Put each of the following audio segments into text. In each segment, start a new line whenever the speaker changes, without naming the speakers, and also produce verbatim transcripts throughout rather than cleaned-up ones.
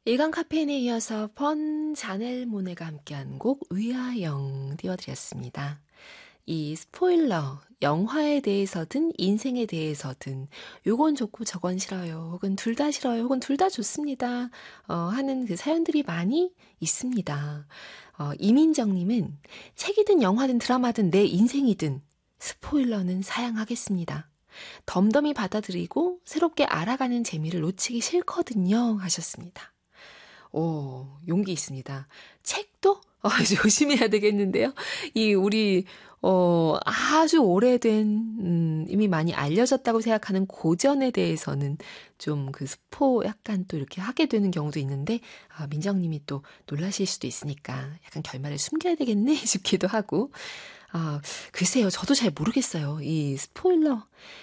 일간 카페인에 이어서 번 자넬 모네가 함께한 곡 위아영 띄워드렸습니다. 이 스포일러, 영화에 대해서든 인생에 대해서든 요건 좋고 저건 싫어요. 혹은 둘 다 싫어요. 혹은 둘 다 좋습니다. 어, 하는 그 사연들이 많이 있습니다. 어, 이민정님은 책이든 영화든 드라마든 내 인생이든 스포일러는 사양하겠습니다. 덤덤히 받아들이고 새롭게 알아가는 재미를 놓치기 싫거든요 하셨습니다. 오, 용기 있습니다. 책도 어, 조심해야 되겠는데요. 이 우리 어 아주 오래된 음, 이미 많이 알려졌다고 생각하는 고전에 대해서는 좀 그 스포 약간 또 이렇게 하게 되는 경우도 있는데 아, 민정님이 또 놀라실 수도 있으니까 약간 결말을 숨겨야 되겠네 싶기도 하고 아, 글쎄요. 저도 잘 모르겠어요. 이 스포일러.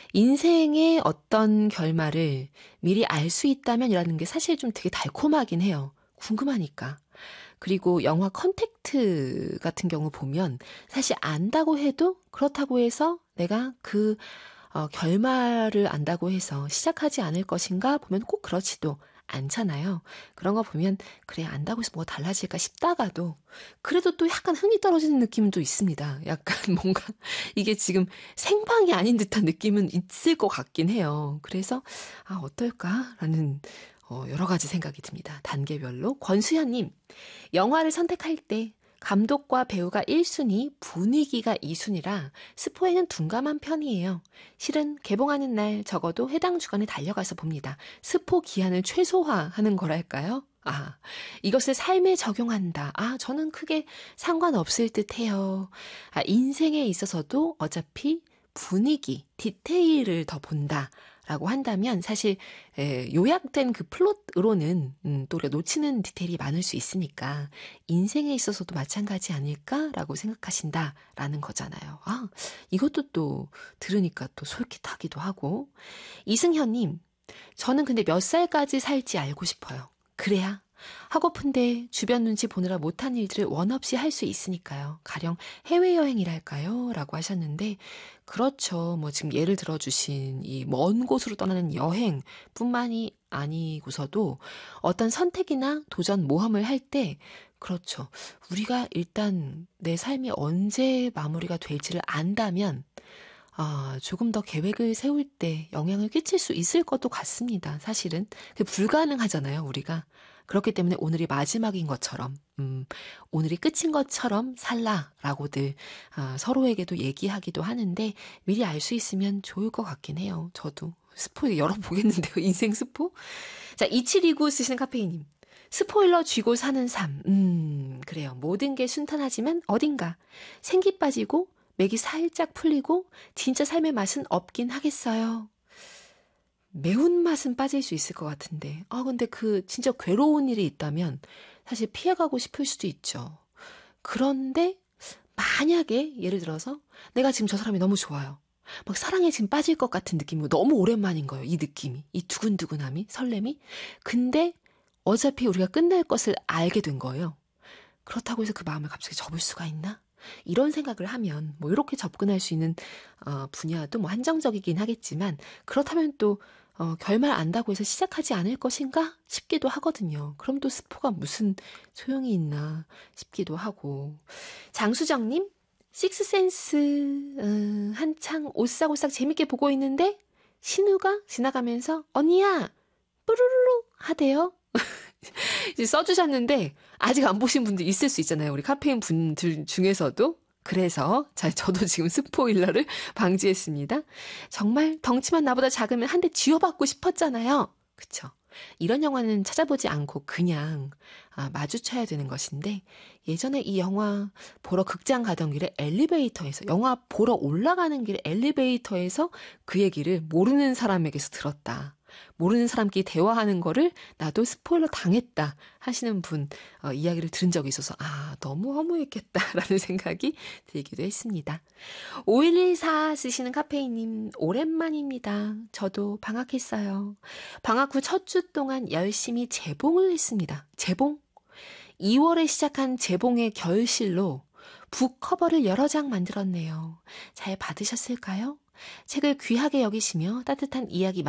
인생의 어떤 결말을 미리 알 수 있다면이라는 게 사실 좀 되게 달콤하긴 해요. 궁금하니까. 그리고 영화 컨택트 같은 경우 보면 사실 안다고 해도 그렇다고 해서 내가 그 어, 결말을 안다고 해서 시작하지 않을 것인가 보면 꼭 그렇지도 않잖아요. 그런 거 보면 그래 안다고 해서 뭐가 달라질까 싶다가도 그래도 또 약간 흥이 떨어지는 느낌도 있습니다. 약간 뭔가 이게 지금 생방이 아닌 듯한 느낌은 있을 것 같긴 해요. 그래서 아 어떨까라는 어, 여러 가지 생각이 듭니다. 단계별로. 권수현님, 영화를 선택할 때 감독과 배우가 일 순위, 분위기가 이 순위라 스포에는 둔감한 편이에요. 실은 개봉하는 날 적어도 해당 주간에 달려가서 봅니다. 스포 기한을 최소화하는 거랄까요? 아, 이것을 삶에 적용한다. 아, 저는 크게 상관없을 듯 해요. 아, 인생에 있어서도 어차피 분위기, 디테일을 더 본다. 라고 한다면 사실 에, 요약된 그 플롯으로는 음, 또 우리가 놓치는 디테일이 많을 수 있으니까 인생에 있어서도 마찬가지 아닐까라고 생각하신다라는 거잖아요. 아, 이것도 또 들으니까 또 솔깃하기도 하고. 이승현님, 저는 근데 몇 살까지 살지 알고 싶어요. 그래야 하고픈데 주변 눈치 보느라 못한 일들을 원 없이 할 수 있으니까요. 가령 해외여행이랄까요? 라고 하셨는데 그렇죠. 뭐 지금 예를 들어주신 이 먼 곳으로 떠나는 여행뿐만이 아니고서도 어떤 선택이나 도전 모험을 할 때 그렇죠. 우리가 일단 내 삶이 언제 마무리가 될지를 안다면 아, 조금 더 계획을 세울 때 영향을 끼칠 수 있을 것도 같습니다. 사실은. 그 불가능하잖아요, 우리가. 그렇기 때문에 오늘이 마지막인 것처럼, 음, 오늘이 끝인 것처럼 살라라고들 아, 서로에게도 얘기하기도 하는데 미리 알 수 있으면 좋을 것 같긴 해요. 저도 스포 열어보겠는데요, 인생 스포? 자, 이칠이구 쓰시는 카페이님. 스포일러 쥐고 사는 삶. 음, 그래요. 모든 게 순탄하지만 어딘가 생기 빠지고 맥이 살짝 풀리고 진짜 삶의 맛은 없긴 하겠어요. 매운맛은 빠질 수 있을 것 같은데. 아, 근데 그 진짜 괴로운 일이 있다면 사실 피해가고 싶을 수도 있죠. 그런데 만약에 예를 들어서 내가 지금 저 사람이 너무 좋아요. 막 사랑에 지금 빠질 것 같은 느낌이고 너무 오랜만인 거예요. 이 느낌이. 이 두근두근함이, 설렘이. 근데 어차피 우리가 끝날 것을 알게 된 거예요. 그렇다고 해서 그 마음을 갑자기 접을 수가 있나? 이런 생각을 하면 뭐 이렇게 접근할 수 있는 어, 분야도 뭐 한정적이긴 하겠지만 그렇다면 또 어, 결말 안다고 해서 시작하지 않을 것인가 싶기도 하거든요. 그럼 또 스포가 무슨 소용이 있나 싶기도 하고. 장수정님, 식스센스 음, 한창 오싹오싹 재밌게 보고 있는데 신우가 지나가면서 언니야 뿌르르르 하대요. 이제 써주셨는데 아직 안 보신 분들 있을 수 있잖아요. 우리 카페인 분들 중에서도. 그래서 자 저도 지금 스포일러를 방지했습니다. 정말 덩치만 나보다 작으면 한 대 쥐어받고 싶었잖아요. 그쵸? 이런 영화는 찾아보지 않고 그냥 아, 마주쳐야 되는 것인데 예전에 이 영화 보러 극장 가던 길에 엘리베이터에서 영화 보러 올라가는 길에 엘리베이터에서 그 얘기를 모르는 사람에게서 들었다. 모르는 사람끼리 대화하는 거를 나도 스포일러 당했다 하시는 분 어, 이야기를 들은 적이 있어서 아 너무 허무했겠다라는 생각이 들기도 했습니다. 오일일사 쓰시는 카페이님 오랜만입니다. 저도 방학했어요. 방학 후 첫 주 동안 열심히 재봉을 했습니다. 재봉? 이월에 시작한 재봉의 결실로 북 커버를 여러 장 만들었네요. 잘 받으셨을까요? 책을 귀하게 여기시며 따뜻한 이야기